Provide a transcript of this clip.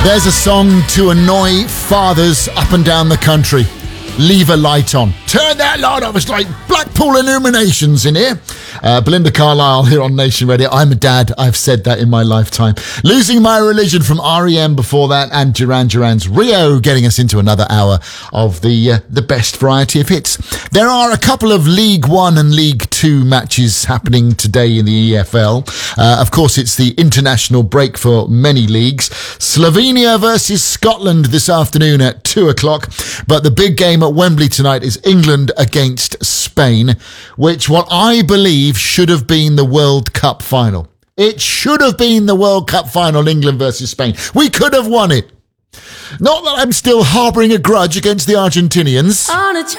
There's a song to annoy fathers up and down the country. Leave a light on. Turn that light off. It's like Blackpool Illuminations in here. Belinda Carlisle here on Nation Radio. I'm a dad. I've said that in my lifetime. Losing My Religion from R.E.M. before that, and Duran Duran's Rio getting us into another hour of the best variety of hits. There are a couple of League One and League Two matches happening today in the EFL. Of course, it's the international break for many leagues. Slovenia versus Scotland this afternoon at 2:00. But the big game at Wembley tonight is England against Spain, which what I believe should have been the World Cup final. It should have been the World Cup final, England versus Spain. We could have won it. Not that I'm still harbouring a grudge against the Argentinians.